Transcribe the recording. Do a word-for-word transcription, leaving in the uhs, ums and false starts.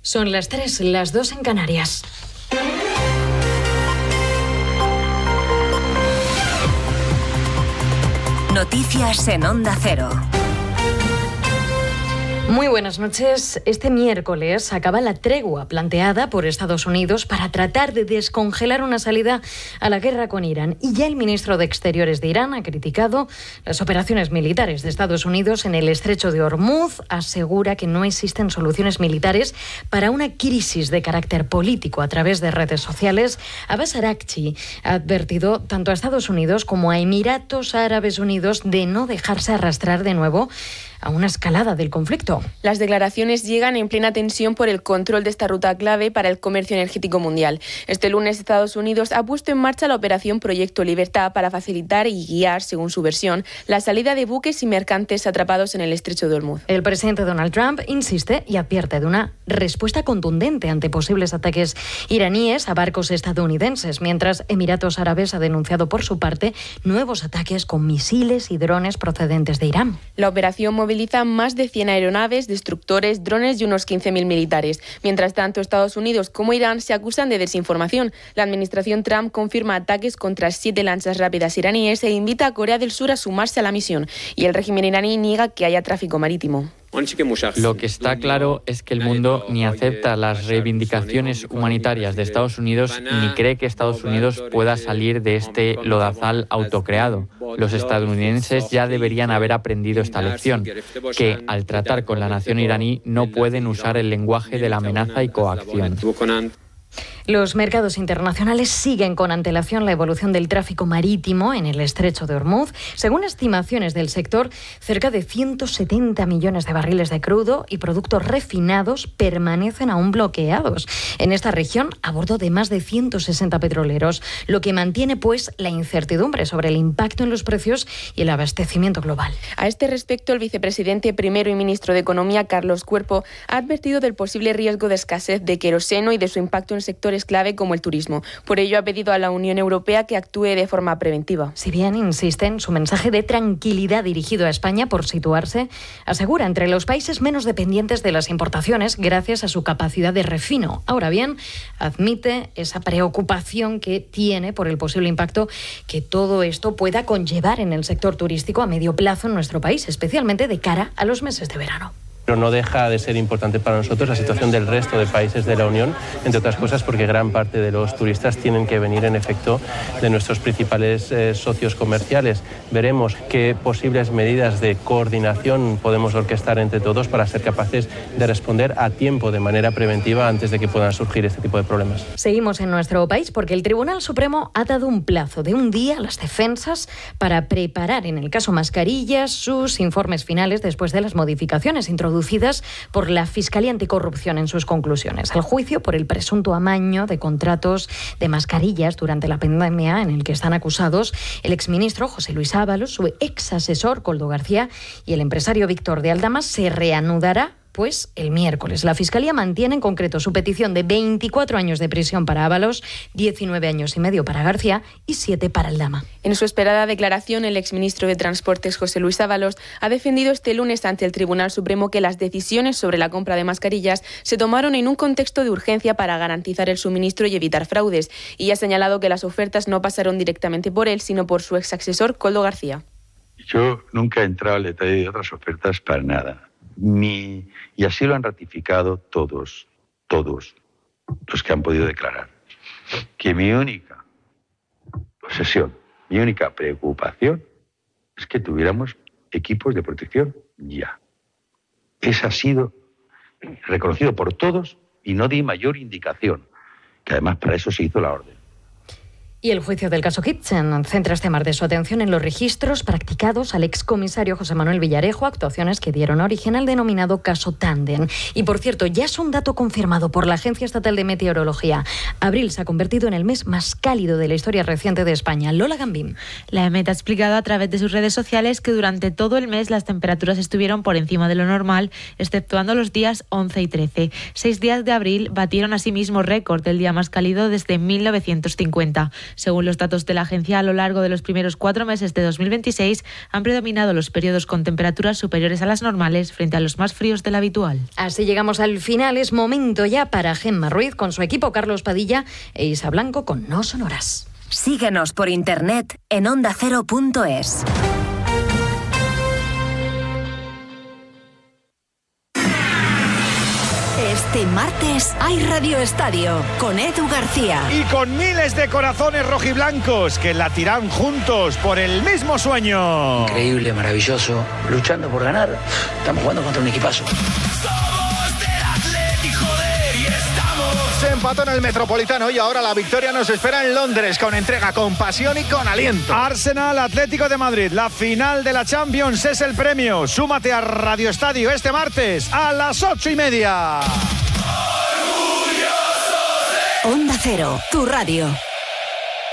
Son las tres, las dos en Canarias. Noticias en Onda Cero. Muy buenas noches. Este miércoles acaba la tregua planteada por Estados Unidos para tratar de descongelar una salida a la guerra con Irán. Y ya el ministro de Exteriores de Irán ha criticado las operaciones militares de Estados Unidos en el estrecho de Hormuz. Asegura que no existen soluciones militares para una crisis de carácter político a través de redes sociales. Abbas Araghchi ha advertido tanto a Estados Unidos como a Emiratos Árabes Unidos de no dejarse arrastrar de nuevo a una escalada del conflicto. Las declaraciones llegan en plena tensión por el control de esta ruta clave para el comercio energético mundial. Este lunes Estados Unidos ha puesto en marcha la operación Proyecto Libertad para facilitar y guiar, según su versión, la salida de buques y mercantes atrapados en el estrecho de Hormuz. El presidente Donald Trump insiste y advierte de una respuesta contundente ante posibles ataques iraníes a barcos estadounidenses, mientras Emiratos Árabes ha denunciado por su parte nuevos ataques con misiles y drones procedentes de Irán. La operación moviliza más de cien aeronaves, destructores, drones y unos quince mil militares. Mientras tanto, Estados Unidos como Irán se acusan de desinformación. La administración Trump confirma ataques contra siete lanchas rápidas iraníes e invita a Corea del Sur a sumarse a la misión. Y el régimen iraní niega que haya tráfico marítimo. Lo que está claro es que el mundo ni acepta las reivindicaciones humanitarias de Estados Unidos ni cree que Estados Unidos pueda salir de este lodazal autocreado. Los estadounidenses ya deberían haber aprendido esta lección, que al tratar con la nación iraní no pueden usar el lenguaje de la amenaza y coacción. Los mercados internacionales siguen con antelación la evolución del tráfico marítimo en el estrecho de Hormuz. Según estimaciones del sector, cerca de ciento setenta millones de barriles de crudo y productos refinados permanecen aún bloqueados en esta región a bordo de más de ciento sesenta petroleros, lo que mantiene pues la incertidumbre sobre el impacto en los precios y el abastecimiento global. A este respecto, el vicepresidente primero y ministro de Economía, Carlos Cuerpo, ha advertido del posible riesgo de escasez de queroseno y de su impacto en sectores clave como el turismo. Por ello ha pedido a la Unión Europea que actúe de forma preventiva. Si bien insiste en su mensaje de tranquilidad dirigido a España por situarse, asegura, entre los países menos dependientes de las importaciones gracias a su capacidad de refino. Ahora bien, admite esa preocupación que tiene por el posible impacto que todo esto pueda conllevar en el sector turístico a medio plazo en nuestro país, especialmente de cara a los meses de verano. Pero no deja de ser importante para nosotros la situación del resto de países de la Unión, entre otras cosas porque gran parte de los turistas tienen que venir en efecto de nuestros principales eh, socios comerciales. Veremos qué posibles medidas de coordinación podemos orquestar entre todos para ser capaces de responder a tiempo, de manera preventiva, antes de que puedan surgir este tipo de problemas. Seguimos en nuestro país porque el Tribunal Supremo ha dado un plazo de un día a las defensas para preparar, en el caso Mascarillas, sus informes finales después de las modificaciones introducidas por la Fiscalía Anticorrupción en sus conclusiones. El juicio por el presunto amaño de contratos de mascarillas durante la pandemia, en el que están acusados el exministro José Luis Ábalos, su exasesor Koldo García y el empresario Víctor de Aldama, se reanudará pues el miércoles. La Fiscalía mantiene en concreto su petición de veinticuatro años de prisión para Ábalos, diecinueve años y medio para García y siete para Aldama. En su esperada declaración, el exministro de Transportes José Luis Ábalos ha defendido este lunes ante el Tribunal Supremo que las decisiones sobre la compra de mascarillas se tomaron en un contexto de urgencia para garantizar el suministro y evitar fraudes, y ha señalado que las ofertas no pasaron directamente por él, sino por su exasesor Koldo García. Yo nunca he entrado al detalle de otras ofertas para nada. Ni, y así lo han ratificado todos, todos los que han podido declarar, que mi única obsesión, mi única preocupación es que tuviéramos equipos de protección ya. Ese ha sido reconocido por todos y no di mayor indicación, que además para eso se hizo la orden. Y el juicio del caso Kitchen centra este martes su atención en los registros practicados al excomisario José Manuel Villarejo, actuaciones que dieron origen al denominado caso Tándem. Y por cierto, ya es un dato confirmado por la Agencia Estatal de Meteorología. Abril se ha convertido en el mes más cálido de la historia reciente de España. Lola Gambín. La E M E T ha explicado a través de sus redes sociales que durante todo el mes las temperaturas estuvieron por encima de lo normal, exceptuando los días once y trece. Seis días de abril batieron asimismo récord del día más cálido desde mil novecientos cincuenta. Según los datos de la agencia, a lo largo de los primeros cuatro meses de dos mil veintiséis han predominado los periodos con temperaturas superiores a las normales frente a los más fríos de lo habitual. Así llegamos al final. Es momento ya para Gemma Ruiz con su equipo, Carlos Padilla e Isa Blanco con No Sonoras. Síguenos por internet en onda cero punto es. Este martes hay Radio Estadio con Edu García. Y con miles de corazones rojiblancos que latirán juntos por el mismo sueño. Increíble, maravilloso, luchando por ganar. Estamos jugando contra un equipazo. Se empató en el Metropolitano y ahora la victoria nos espera en Londres con entrega, con pasión y con aliento. Arsenal Atlético de Madrid, la final de la Champions es el premio. Súmate a Radio Estadio este martes a las ocho y media. Onda Cero, tu radio.